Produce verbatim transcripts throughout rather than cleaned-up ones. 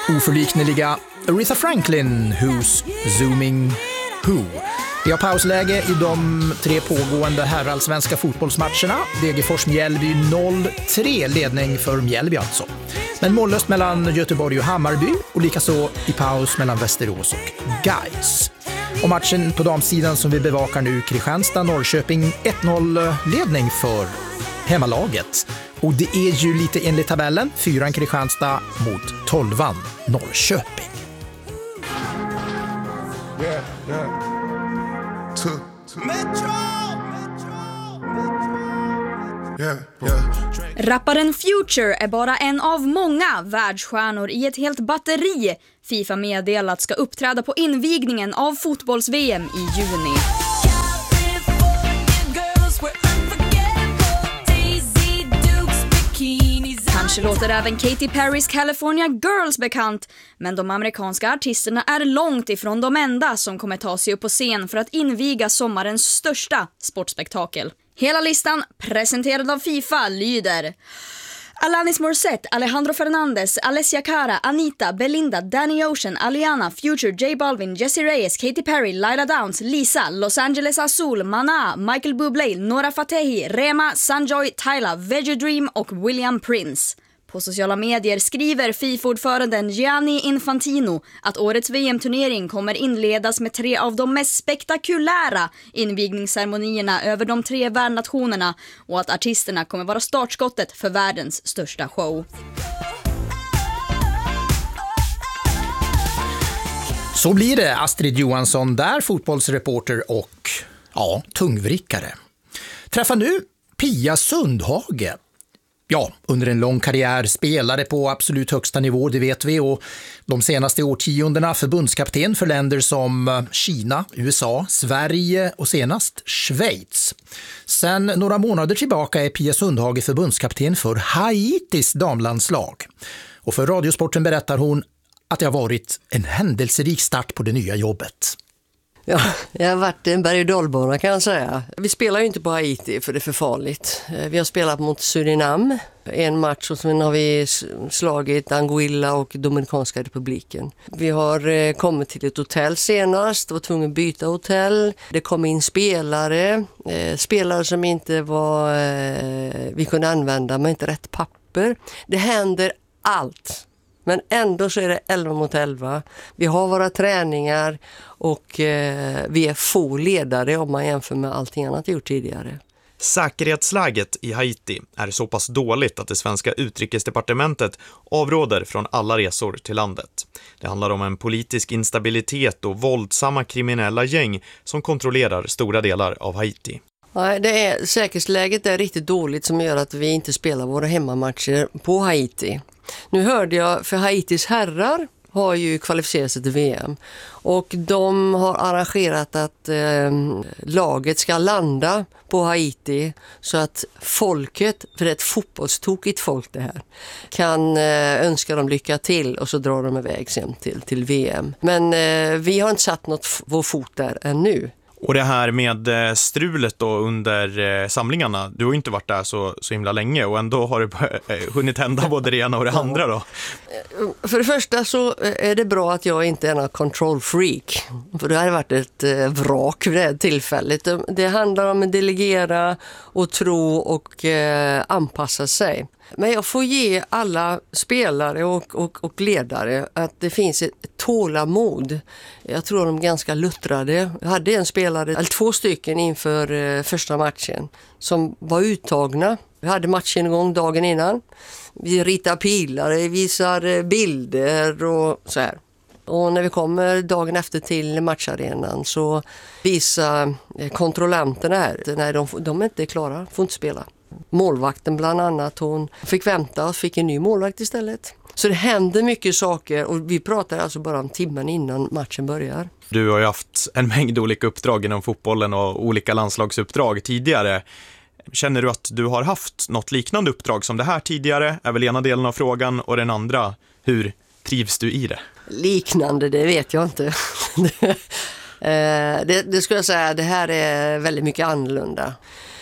oförlikneliga Aretha Franklin, Who's Zooming Who. Vi har pausläge i de tre pågående herrallsvenska fotbollsmatcherna. Degerfors-Mjällby noll tre, ledning för Mjällby alltså. Men mållöst mellan Göteborg och Hammarby och likaså i paus mellan Västerås och Gais. Och matchen på damsidan som vi bevakar nu, Kristianstad-Norrköping, ett noll ledning för hemmalaget. Och det är ju lite enligt tabellen, fyran Kristianstad mot tolvan Norrköping. Yeah, yeah. To, to. Metro, Metro, Metro. Yeah, yeah. Rapparen Future är bara en av många världsstjärnor i ett helt batteri FIFA meddelat ska uppträda på invigningen av fotbolls-V M i juni. Kanske låter även Katy Perrys California Girls bekant, men de amerikanska artisterna är långt ifrån de enda som kommer ta sig upp på scen för att inviga sommarens största sportspektakel. Hela listan, presenterad av FIFA, lyder: Alanis Morissette, Alejandro Fernandez, Alessia Cara, Anita, Belinda, Danny Ocean, Aliana, Future, J Balvin, Jessie Reyes, Katy Perry, Lyla Downs, Lisa, Los Angeles Azul, Maná, Michael Bublé, Nora Fatehi, Rema, Sanjoy, Tyla, Veggie Dream och William Prince. På sociala medier skriver FIFA-ordföranden Gianni Infantino att årets V M-turnering kommer inledas med tre av de mest spektakulära invigningsceremonierna över de tre värdnationerna och att artisterna kommer vara startskottet för världens största show. Så blir det. Astrid Johansson där, fotbollsreporter och ja, tungvrickare. Träffa nu Pia Sundhage. Ja, under en lång karriär spelade på absolut högsta nivå, det vet vi, och de senaste årtiondena förbundskapten för länder som Kina, U S A, Sverige och senast Schweiz. Sen några månader tillbaka är Pia Sundhage förbundskapten för Haitis damlandslag. Och för Radiosporten berättar hon att det har varit en händelserik start på det nya jobbet. Ja, jag har varit en berg- och dalbana kan jag säga. Vi spelar ju inte på Haiti för det är för farligt. Vi har spelat mot Surinam, en match, och sen har vi slagit Anguilla och Dominikanska republiken. Vi har kommit till ett hotell senast, var tvungen att byta hotell. Det kom in spelare, spelare som inte var, vi kunde använda med inte rätt papper. Det händer allt. Men ändå så är det elva mot elva. Vi har våra träningar och eh, vi är få ledare om man jämför med allting annat gjort tidigare. Säkerhetsläget i Haiti är så pass dåligt att det svenska utrikesdepartementet avråder från alla resor till landet. Det handlar om en politisk instabilitet och våldsamma kriminella gäng som kontrollerar stora delar av Haiti. Nej, det är, säkerhetsläget är riktigt dåligt som gör att vi inte spelar våra hemmamatcher på Haiti. Nu hörde jag, för Haitis herrar har ju kvalificerat sig till V M och de har arrangerat att eh, laget ska landa på Haiti så att folket, för det är ett fotbollstokigt folk det här, kan eh, önska dem lycka till och så drar de iväg sen till, till V M. Men eh, vi har inte satt något f- vår fot där ännu. Och det här med strulet då under samlingarna, du har ju inte varit där så, så himla länge och ändå har det hunnit hända både det ena och det andra då. För det första så är det bra att jag inte är någon control freak, för det har varit ett vrak vid det här tillfället. Det handlar om att delegera och tro och eh, anpassa sig. Men jag får ge alla spelare och, och, och ledare att det finns ett tålamod. Jag tror de är ganska luttrade. Jag hade en spelare, eller två stycken inför eh, första matchen som var uttagna. Vi hade matchen igång dagen innan. Vi ritar pilar, visar bilder och så här. Och när vi kommer dagen efter till matcharenan så visar kontrollanterna här, nej de, de är inte klara, får inte spela. Målvakten bland annat, hon fick vänta och fick en ny målvakt istället. Så det händer mycket saker och vi pratar alltså bara om timmen innan matchen börjar. Du har ju haft en mängd olika uppdrag inom fotbollen och olika landslagsuppdrag tidigare. Känner du att du har haft något liknande uppdrag som det här tidigare? Är väl ena delen av frågan, och den andra, hur trivs du i det? Liknande, det vet jag inte. det, det skulle jag säga, det här är väldigt mycket annorlunda.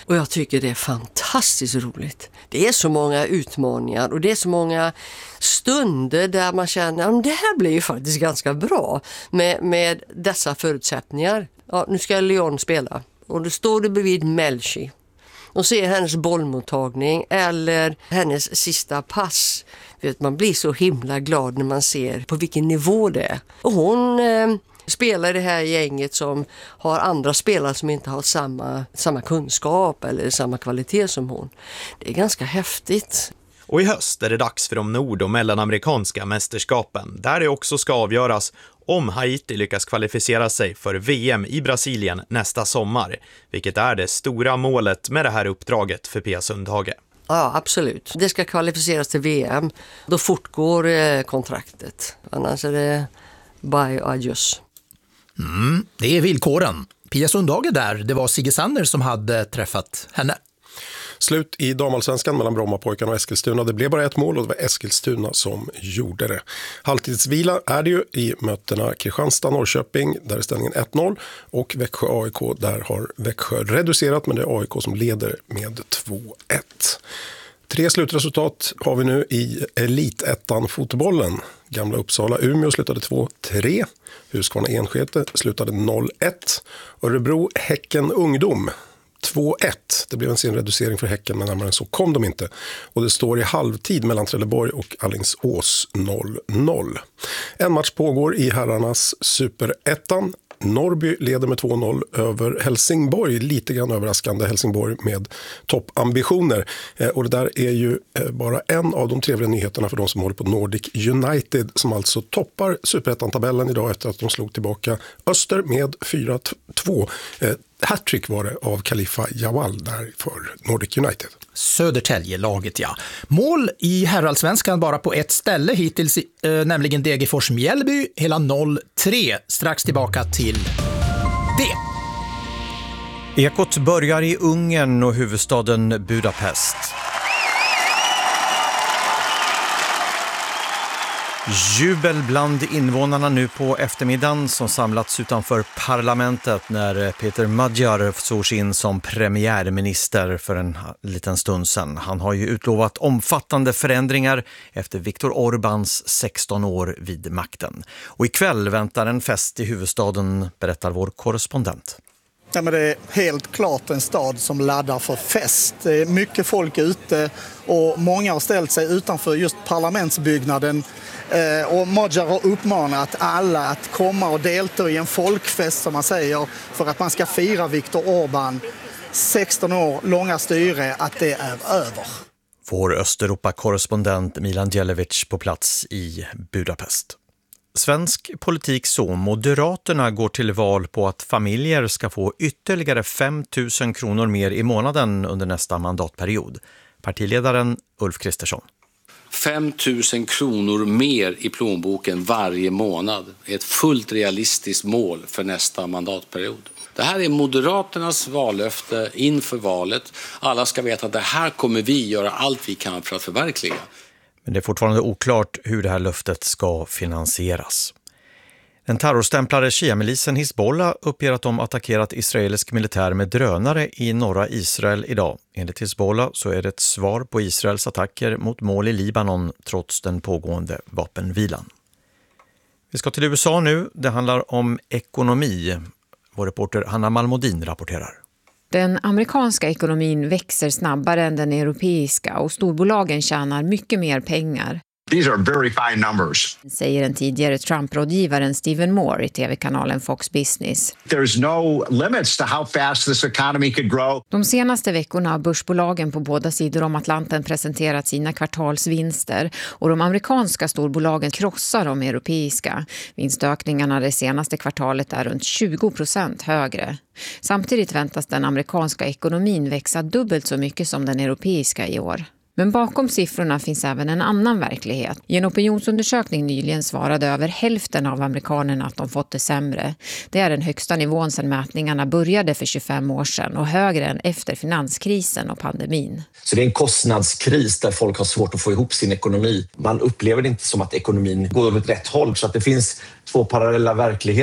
Och jag tycker det är fantastiskt roligt. Det är så många utmaningar och det är så många stunder där man känner att det här blir ju faktiskt ganska bra med, med dessa förutsättningar. Ja, nu ska Leon spela och då står du bredvid Melchi och ser hennes bollmottagning eller hennes sista pass. Vet, man blir så himla glad när man ser på vilken nivå det är. Och hon eh, spelar i det här gänget som har andra spelare som inte har samma, samma kunskap eller samma kvalitet som hon. Det är ganska häftigt. Och i höst är det dags för de nord- och mellanamerikanska mästerskapen, där det också ska avgöras om Haiti lyckas kvalificera sig för V M i Brasilien nästa sommar, vilket är det stora målet med det här uppdraget för Pia Sundhage. Ja, absolut. Det ska kvalificeras till V M. Då fortgår eh, kontraktet. Annars är det bye adios. Mm, det är villkoren. Pia Sundhage där, det var Sigge Sander som hade träffat henne. Slut i damallsvenskan mellan Brommapojkarna och Eskilstuna. Det blev bara ett mål och det var Eskilstuna som gjorde det. Halvtidsvila är det ju i mötena Kristianstad-Norrköping, där är ställningen ett noll, och Växjö-A I K, där har Växjö reducerat, men det är A I K som leder med två ett. Tre slutresultat har vi nu i elitettan fotbollen. Gamla Uppsala Umeå slutade två tre. Husqvarna Enskede slutade noll ett. Örebro Häcken Ungdom två ett. Det blev en sen reducering för Häcken, men närmare än så kom de inte. Och det står i halvtid mellan Trelleborg och Alingsås noll noll. En match pågår i herrarnas superettan. Norrby leder med två noll över Helsingborg, lite grann överraskande Helsingborg med toppambitioner. Eh, och det där är ju eh, bara en av de trevliga nyheterna för de som håller på Nordic United, som alltså toppar superettan-tabellen idag efter att de slog tillbaka Öster med fyra två. Eh, Hattrick var det av Khalifa Jawal där för Nordic United. Södertälje-laget, ja. Mål i herrallsvenskan bara på ett ställe hittills, eh, nämligen Degerfors Mjällby, hela noll tre. Strax tillbaka till det. Ekot börjar i Ungern och huvudstaden Budapest. Jubel bland invånarna nu på eftermiddagen som samlats utanför parlamentet när Peter Magyar sågs in som premiärminister för en liten stund sedan. Han har ju utlovat omfattande förändringar efter Viktor Orbáns sexton år vid makten. Och ikväll väntar en fest i huvudstaden, berättar vår korrespondent. Ja, men det är helt klart en stad som laddar för fest. Det är mycket folk ute och många har ställt sig utanför just parlamentsbyggnaden. Och Magyar har uppmanat alla att komma och delta i en folkfest, som man säger, för att man ska fira Viktor Orbán sexton år långa styre, att det är över. Vår Östeuropa-korrespondent Milan Djelevic på plats i Budapest. Svensk politik så. Moderaterna går till val på att familjer ska få ytterligare fem tusen kronor mer i månaden under nästa mandatperiod. Partiledaren Ulf Kristersson. fem tusen kronor mer i plånboken varje månad är ett fullt realistiskt mål för nästa mandatperiod. Det här är Moderaternas vallöfte inför valet. Alla ska veta att det här kommer vi göra allt vi kan för att förverkliga. Men det är fortfarande oklart hur det här löftet ska finansieras. Den terrorstämplade Shia-milisen Hizbollah uppger att de attackerat israelisk militär med drönare i norra Israel idag. Enligt Hizbollah så är det ett svar på Israels attacker mot mål i Libanon trots den pågående vapenvilan. Vi ska till U S A nu. Det handlar om ekonomi. Vår reporter Hanna Malmodin rapporterar. Den amerikanska ekonomin växer snabbare än den europeiska och storbolagen tjänar mycket mer pengar. These are very fine numbers, säger den tidigare Trump-rådgivaren Stephen Moore i tv-kanalen Fox Business. There's no limits to how fast this economy could grow. De senaste veckorna har börsbolagen på båda sidor om Atlanten presenterat sina kvartalsvinster och de amerikanska storbolagen krossar de europeiska. Vinstökningarna det senaste kvartalet är runt tjugo procent högre. Samtidigt väntas den amerikanska ekonomin växa dubbelt så mycket som den europeiska i år. Men bakom siffrorna finns även en annan verklighet. I en opinionsundersökning nyligen svarade över hälften av amerikanerna att de fått det sämre. Det är den högsta nivån sedan mätningarna började för tjugofem år sedan och högre än efter finanskrisen och pandemin. Så det är en kostnadskris där folk har svårt att få ihop sin ekonomi. Man upplever det inte som att ekonomin går åt rätt håll, så att det finns två parallella verkligheter.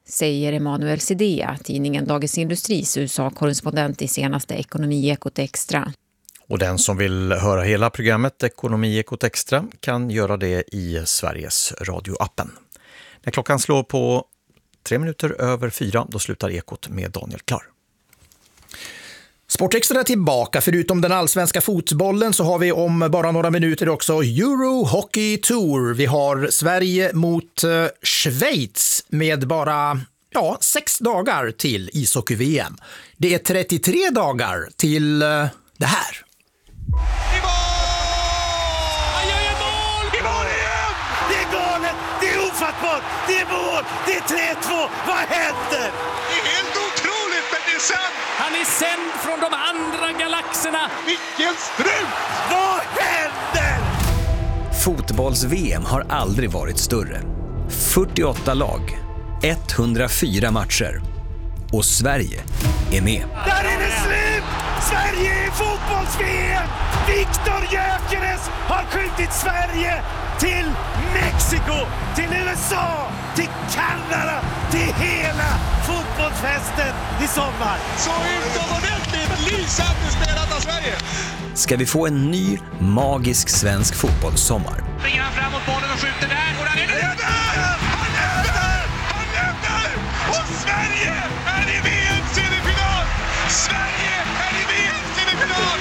säger Emanuel Sidea, tidningen Dagens Industris U S A-korrespondent i senaste Ekonomiekot Extra. Och den som vill höra hela programmet Ekonomiekot Extra kan göra det i Sveriges radioappen. När klockan slår på tre minuter över fyra, då slutar Ekot med Daniel Klar. Sportextra är tillbaka. Förutom den allsvenska fotbollen så har vi om bara några minuter också Euro Hockey Tour. Vi har Sverige mot eh, Schweiz med bara ja, sex dagar till ishockey-V M. Det är trettiotre dagar till eh, det här. I mål! Han gör ju mål! I mål igen! Det är galet! Det är ofattbart! Det är mål! Det är tre två! Vad händer? Det är helt otroligt, men det är sant! Han är sänd från de andra galaxerna! Vilken strut! Vad händer? Fotbolls-V M har aldrig varit större. fyrtioåtta lag, etthundrafyra matcher. Och Sverige är med. Där är det slut! Sverige är fotbolls-V M! Viktor Gyökeres har skjutit Sverige till Mexiko, till U S A, till Kanada, till hela fotbollsfesten i sommar. Så utomordentligt lysande spelat av Sverige! Ska vi få en ny magisk svensk fotbollssommar? Springer han fram mot bollen och skjuter där, och där är det där! Han är där! Han är där! Och Sverige är i V M-semifinal! Sverige är i V M-semifinal!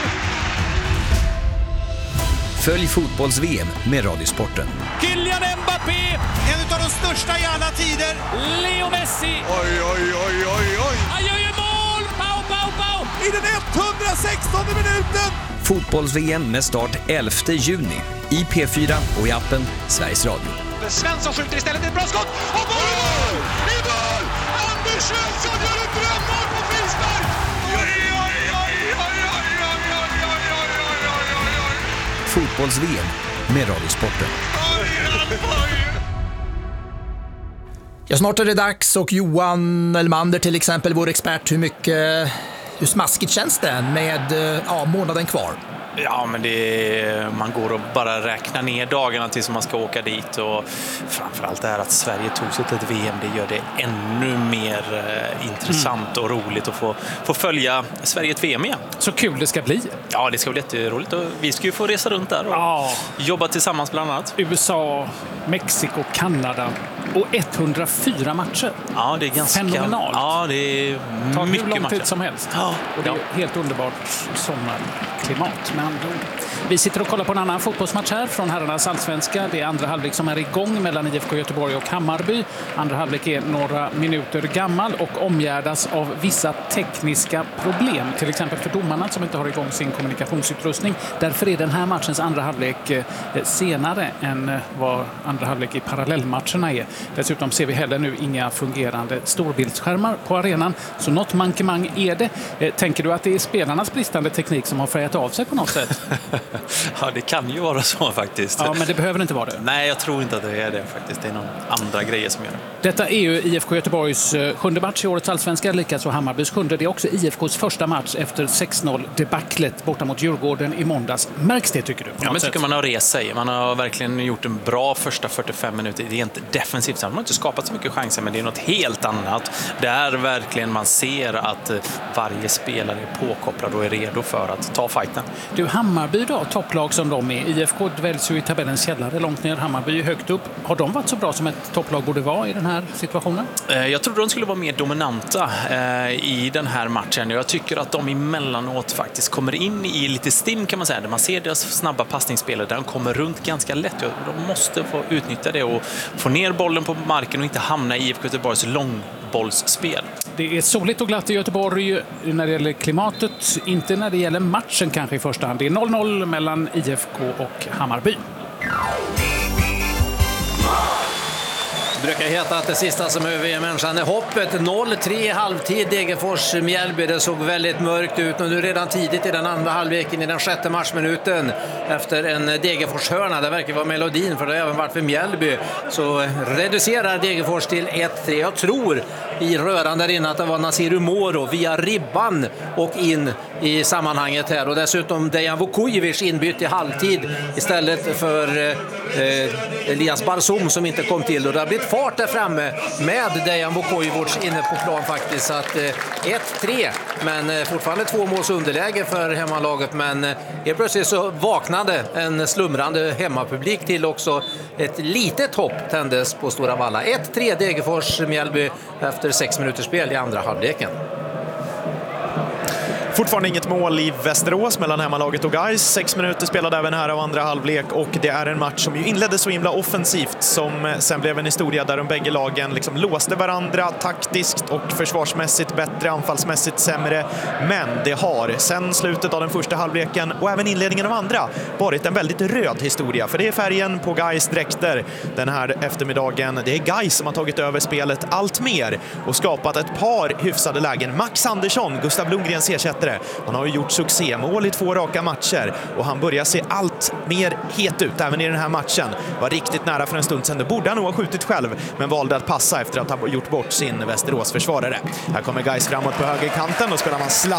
Följ fotbolls-V M med Radiosporten. Kylian Mbappé, en av de största i alla tider. Leo Messi. Oj, oj, oj, oj, oj. Han gör ju mål! Pau, pau, pau! I den etthundrasextonde minuten! Fotbolls-V M med start elfte juni i P fyra och i appen Sveriges Radio. Svensson skjuter istället ett bra skott. Och mål! I mål! Anders Svensson gör ett drömmål på frispark! Oj, oj, oj, oj, oj, oj, oj, oj, oj, oj, oj, oj. Fotbolls-V M med Radiosporten. Ja, snart är det dags och Johan Elmander till exempel, vår expert, hur mycket, hur smaskigt känns det med ja, månaden kvar? Ja, men det är, man går och bara räknar ner dagarna tills man ska åka dit, och framförallt det här att Sverige tog sig till ett V M, det gör det ännu mer eh, intressant mm. och roligt att få, få följa Sverige ett V M igen. Så kul det ska bli. Ja, det ska bli jätteroligt, och vi ska ju få resa runt där och ja. jobba tillsammans bland annat. U S A, Mexiko, Kanada och etthundrafyra matcher. Ja, det är ganska fenomenalt. Ja, det är tar mycket hur lång matcher. tid som helst. Ja. Och det är ja. helt underbart sommarklimat med andra ord. Vi sitter och kollar på en annan fotbollsmatch här från herrarnas allsvenska. Det är andra halvlek som är igång mellan I F K Göteborg och Hammarby. Andra halvlek är några minuter gammal och omgärdas av vissa tekniska problem. Till exempel för domarna som inte har igång sin kommunikationsutrustning. Därför är den här matchens andra halvlek senare än vad andra halvlek i parallellmatcherna är. Dessutom ser vi heller nu inga fungerande storbildsskärmar på arenan. Så något mankemang är det. Tänker du att det är spelarnas bristande teknik som har färgat av sig på något sätt? Ja, det kan ju vara så faktiskt. Ja, men det behöver inte vara det. Nej, jag tror inte att det är det faktiskt. Det är någon andra grejer som gör det. Detta är ju I F K Göteborgs sjunde match i årets allsvenska, likaså Hammarbys sjunde. Det är också I F K:s första match efter sex noll debaclet borta mot Djurgården i måndags. Märks det, tycker du? Ja, men tycker man har rest sig. Man har verkligen gjort en bra första fyrtiofem minuter. Det är inte defensivt, man har inte skapat så mycket chanser, men det är något helt annat. Där verkligen man ser att varje spelare är påkopplad och är redo för att ta fighten. Du, Hammarby då, topplag som de är. I F K väljs ju i tabellens källare långt ner, Hammarby högt upp. Har de varit så bra som ett topplag borde vara i den här situationen? Jag trodde de skulle vara mer dominanta i den här matchen. Jag tycker att de emellanåt faktiskt kommer in i lite stim, kan man säga. Där man ser deras snabba passningsspelare där de kommer runt ganska lätt. De måste få utnyttja det och få ner bollen på marken och inte hamna i I F K Göteborgs långbollsspel. Det är soligt och glatt i Göteborg när det gäller klimatet, inte när det gäller matchen kanske i första hand. Det är noll noll mellan I F K och Hammarby. Det brukar heta att det sista som överger människan är hoppet. noll tre i halvtid, Degerfors-Mjällby. Det såg väldigt mörkt ut och nu redan tidigt i den andra halvleken, i den sjätte matchminuten, efter en Degerfors-hörna, det verkar vara melodin för det har även varit för Mjällby, så reducerar Degerfors till ett tre. Jag tror i röran där inne att det var Nasir Umoro via ribban och in i sammanhanget här. Och dessutom Dejan Vukojevic inbytt i halvtid istället för eh, Elias Barsom som inte kom till. Och det har blivit fart där framme med Dejan Vukojevic inne på plan faktiskt. Så att eh, ett tre, men eh, fortfarande två måls underläge för hemmalaget. Men eh, helt plötsligt så vaknade en slumrande hemmapublik till också. Ett litet hopp tändes på Stora Valla. ett tre Degerfors-Mjällby efter sex minuters spel i andra halvleken. Fortfarande inget mål i Västerås mellan hemmalaget och Gais. Sex minuter spelade även här av andra halvlek och det är en match som ju inledde så himla offensivt som sen blev en historia där de bägge lagen liksom låste varandra taktiskt och försvarsmässigt bättre, anfallsmässigt sämre. Men det har sen slutet av den första halvleken och även inledningen av andra varit en väldigt röd historia. För det är färgen på Gais dräkter den här eftermiddagen. Det är Gais som har tagit över spelet allt mer och skapat ett par hyfsade lägen. Max Andersson, Gustav Lundgrens ersättare, han har ju gjort succémål i två raka matcher och han börjar se allt mer het ut även i den här matchen. Var riktigt nära för en stund sedan. Det borde han nog ha skjutit själv men valde att passa efter att ha gjort bort sin Västerås försvarare. Här kommer Gais framåt på högerkanten och spelar man sladd